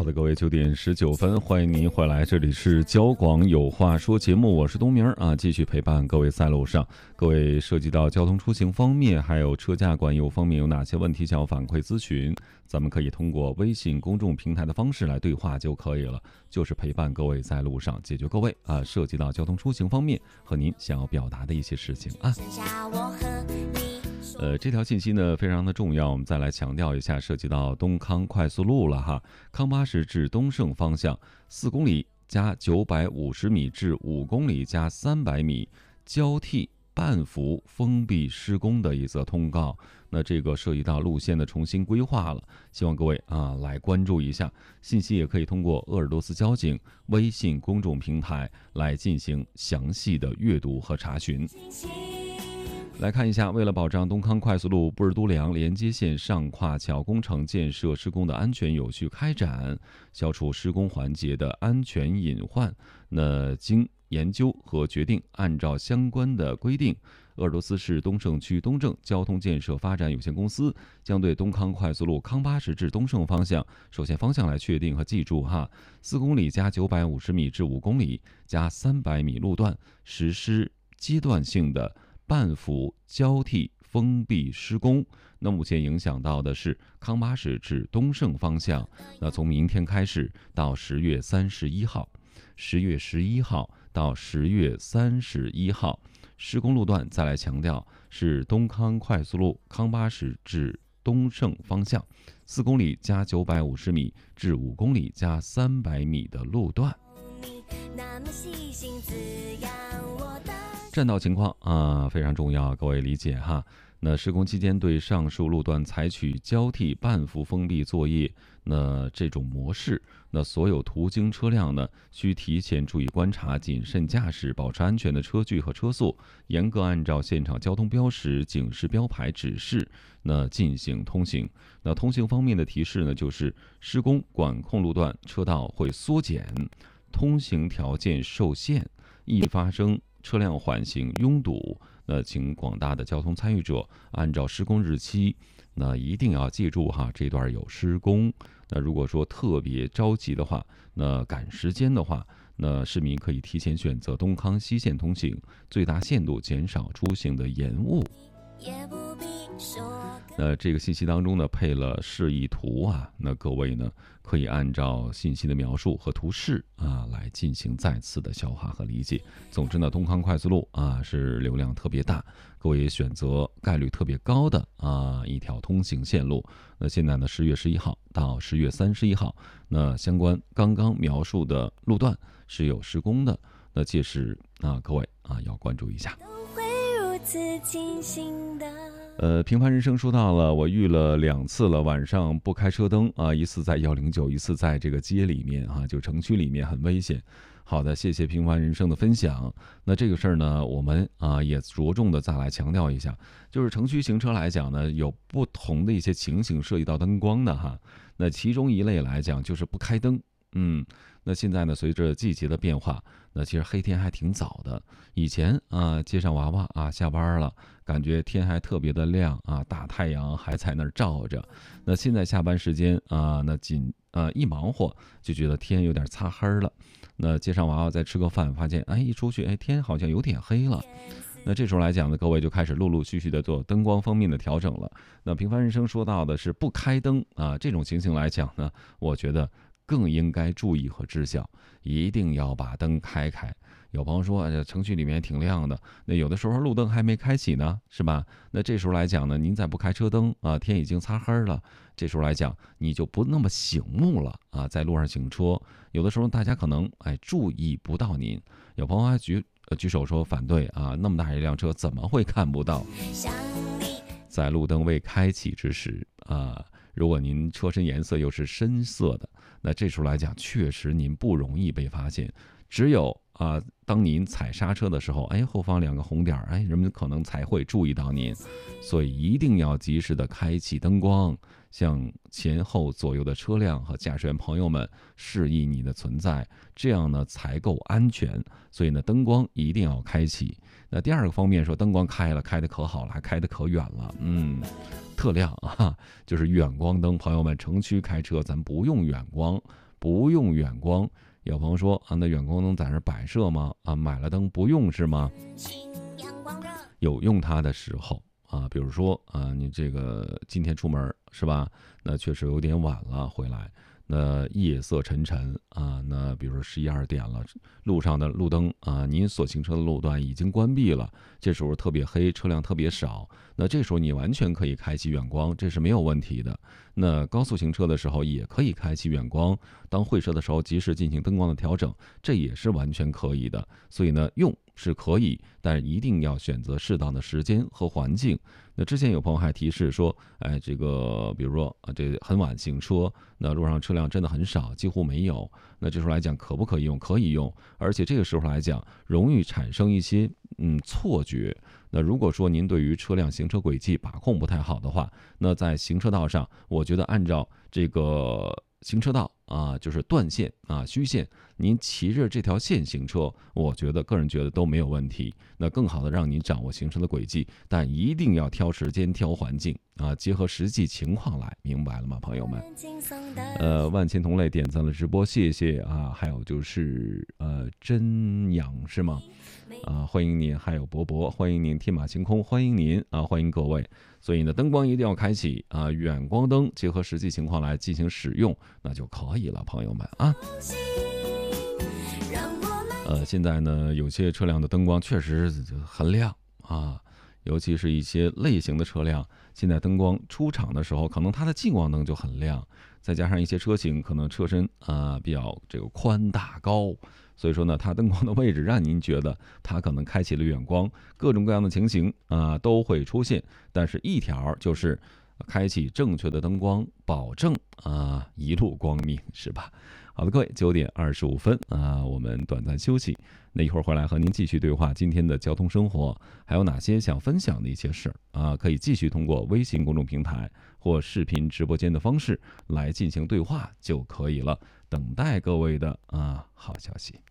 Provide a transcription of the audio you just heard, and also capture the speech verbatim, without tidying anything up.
的，各位九点十九分，欢迎您回来，这里是交广有话说节目，我是东明啊，继续陪伴各位在路上。各位涉及到交通出行方面，还有车价管油方面有哪些问题想要反馈咨询，咱们可以通过微信公众平台的方式来对话就可以了，就是陪伴各位在路上，解决各位啊涉及到交通出行方面和您想要表达的一些事情啊。呃，这条信息呢非常的重要，我们再来强调一下，涉及到东康快速路了哈。康巴士至东胜方向四公里加九百五十米至五公里加三百米交替半幅封闭施工的一则通告。那这个涉及到路线的重新规划了，希望各位啊来关注一下。信息也可以通过鄂尔多斯交警微信公众平台来进行详细的阅读和查询。来看一下，为了保障东康快速路布尔都梁连接线上跨桥工程建设施工的安全有序开展，消除施工环节的安全隐患，那经研究和决定，按照相关的规定，鄂尔多斯市东胜区东正交通建设发展有限公司将对东康快速路康巴士至东胜方向，首先方向来确定和记住哈，四公里加九百五十米至五公里加三百米路段实施阶段性的半幅交替封闭施工。那目前影响到的是康巴士至东胜方向，那从明天开始到十月三十一号，十月十一号到十月三十一号，施工路段再来强调是东康快速路康巴士至东胜方向四公里加九百五十米至五公里加三百米的路段。占道情况啊非常重要，各位理解哈。那施工期间对上述路段采取交替半幅封闭作业，那这种模式，那所有途经车辆呢，需提前注意观察，谨慎驾驶，保持安全的车距和车速，严格按照现场交通标识、警示标牌指示，那进行通行。那通行方面的提示呢，就是施工管控路段车道会缩减，通行条件受限，易发生车辆缓行拥堵，那请广大的交通参与者按照施工日期，那一定要记住哈，这段有施工。那如果说特别着急的话，那赶时间的话，那市民可以提前选择东康西线通行，最大限度减少出行的延误。那这个信息当中呢配了示意图啊，那各位呢可以按照信息的描述和图示啊来进行再次的消化和理解。总之呢，东康快速路啊是流量特别大，各位也选择概率特别高的啊一条通行线路。那现在呢十月十一号到十月三十一号，那相关刚刚描述的路段是有施工的，那届时啊各位啊要关注一下。呃，平凡人生说到了，我遇了两次了，晚上不开车灯啊，一次在一零九，一次在这个街里面啊，就城区里面很危险。好的，谢谢平凡人生的分享。那这个事儿呢，我们啊也着重的再来强调一下，就是城区行车来讲呢，有不同的一些情形涉及到灯光的哈。那其中一类来讲就是不开灯。嗯，那现在呢，随着季节的变化，那其实黑天还挺早的。以前啊，街上娃娃啊下班了，感觉天还特别的亮啊，大太阳还在那儿照着。那现在下班时间啊，那紧啊一忙活就觉得天有点擦黑了。那街上娃娃再吃个饭，发现哎一出去哎天好像有点黑了。那这时候来讲呢，各位就开始陆陆续续的做灯光方面的调整了。那平凡人生说到的是不开灯啊，这种情形来讲呢，我觉得更应该注意和知晓，一定要把灯开开。有朋友说、哎、城区里面挺亮的，那有的时候路灯还没开启呢，是吧？那这时候来讲呢，您再不开车灯啊，天已经擦黑了，这时候来讲你就不那么醒目了啊，在路上行车，有的时候大家可能哎注意不到您。有朋友还举呃举手说反对啊，那么大一辆车怎么会看不到？在路灯未开启之时啊，如果您车身颜色又是深色的，那这时候来讲确实您不容易被发现。只有啊，当您踩刹车的时候，哎，后方两个红点，哎，人们可能才会注意到您，所以一定要及时的开启灯光，向前后左右的车辆和驾驶员朋友们示意你的存在，这样呢才够安全。所以呢，灯光一定要开启。那第二个方面说，灯光开了，开的可好了，还开的可远了，嗯，特亮啊，就是远光灯。朋友们，城区开车咱不用远光。 不用远光。有朋友说啊，那远光灯在那摆设吗？啊，买了灯不用是吗？有用它的时候啊，比如说啊，你这个今天出门是吧？那确实有点晚了，回来那夜色沉沉啊，那比如说十一二点了，路上的路灯啊，您所行车的路段已经关闭了，这时候特别黑，车辆特别少，那这时候你完全可以开启远光，这是没有问题的。那高速行车的时候也可以开启远光，当会车的时候及时进行灯光的调整，这也是完全可以的。所以呢，用是可以，但是一定要选择适当的时间和环境。那之前有朋友还提示说，哎，这个比如说啊，这很晚行车，那路上车辆真的很少，几乎没有。那这时候来讲，可不可以用？可以用，而且这个时候来讲，容易产生一些嗯错觉。那如果说您对于车辆行车轨迹把控不太好的话，那在行车道上，我觉得按照这个行车道啊，就是断线啊、虚线，您骑着这条线行车，我觉得个人觉得都没有问题。那更好的让您掌握行车的轨迹，但一定要挑时间、挑环境啊，结合实际情况来，明白了吗，朋友们？呃，万千同类点赞了直播，谢谢啊。还有就是呃，真阳是吗？啊，欢迎您，还有博博，欢迎您，天马行空，欢迎您啊，欢迎各位。所以呢，灯光一定要开启啊，远光灯结合实际情况来进行使用，那就可以了，朋友们啊。呃，现在呢，有些车辆的灯光确实很亮啊，尤其是一些类型的车辆，现在灯光出厂的时候，可能它的近光灯就很亮，再加上一些车型可能车身啊比较这个宽大高。所以说呢，它灯光的位置让您觉得它可能开启了远光，各种各样的情形啊都会出现。但是一条就是开启正确的灯光，保证啊一路光明，是吧？好的，各位，九点二十五分啊，我们短暂休息。那一会儿回来和您继续对话今天的交通生活，还有哪些想分享的一些事儿啊？可以继续通过微信公众平台或视频直播间的方式来进行对话就可以了。等待各位的啊好消息。